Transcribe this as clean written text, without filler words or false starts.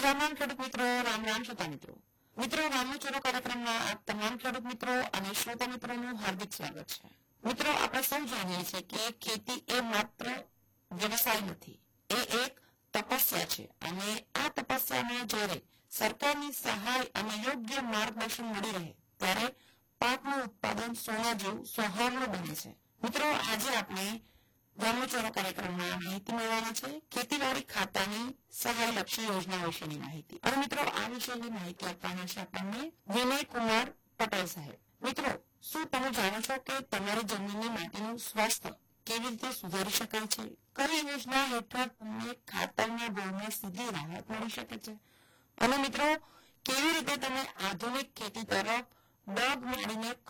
રામ રામ ખેડૂત મિત્રો, રામ રામ શ્રોતા મિત્રો. મિત્રો, રામનો ચોરો કાર્યક્રમમાં આપ તમામ ખેડૂત મિત્રો અને શ્રોતા મિત્રોનું હાર્દિક સ્વાગત છે. મિત્રો, આપણે સૌ જાણીએ છીએ કે ખેતી એ માત્ર વ્યવસાય નથી, એ એક તપસ્યા છે અને આ તપસ્યામાં જ્યારે સરકારની સહાય અને યોગ્ય માર્ગદર્શન મળી રહે ત્યારે પાકનું ઉત્પાદન સોના જેવું સોહામણું બને છે. મિત્રો, આજે આપણે રામનો ચોરો કાર્યક્રમમાં માહિતી મેળવવાની છે ખેતીવાડી ખાતાની સહાયલક્ષી યોજના વિશેની માહિતી. અને મિત્રો, આ વિશેની માહિતી આપવાના છે આપણને વિનયકુમાર પટેલ સાહેબ. મિત્રો, શું તમે જાણો છો કે તમારી જમીનની માટીનું સ્વાસ્થ્ય કેવી રીતે સુધારી શકાય છે? કઈ યોજના હેઠળ તમને ખાતરના ભાવમાં સીધી રાહત મળી શકે છે? અને મિત્રો, કેવી રીતે તમે આધુનિક ખેતી તરફ ડગ માંડીને